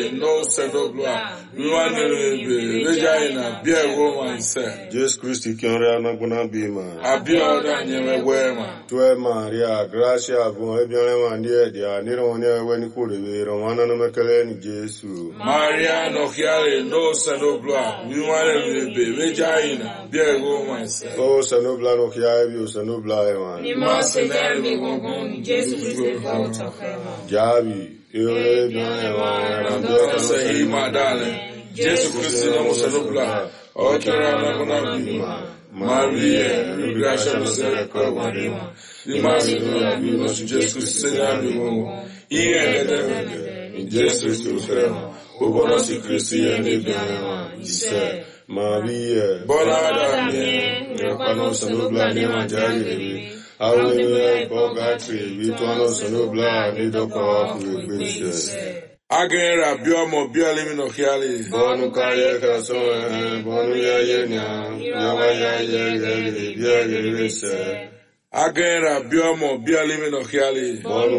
nohiale no sedobla nuane be rejaina bia woman se Jesus Christ kiore anagbona bima abioda nyeme wema Tue Maria gracia bon ebiole mandie dia ni ronye weni kurebe romana no mekele ni Jesu Maria nohiale no sedobla nuane be rejaina bia woman se O sanobla no kia ebi o sanobla ewan Ni masenere mi gongon Jesus Christ volta fema. Jabi eore bione ewan Ando se imadale Jesus Christ no sedobla o kera na bima Maria gracia no se kwa Imagine we must Jesus say that we won't. In Jesus Christ, who born us in Christi and Abraham, he said, Maria Bona me, Yapano sanobla ni manjari Hallelujah, Bogatri, Vituano sanobla ni doko kuwekbishe Again, Rabiomo, Bialimino Hiali, Bonu kaya kaso bonu ya yenya yawa ya ye ye ye ye Again, Rabiomo, Bialimino Hiali.